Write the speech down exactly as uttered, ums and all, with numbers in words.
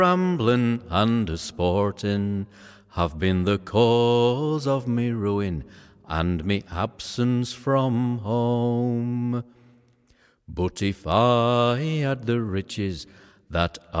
Ramblin' and a sportin' have been the cause of me ruin and me absence from home. But if I had the riches that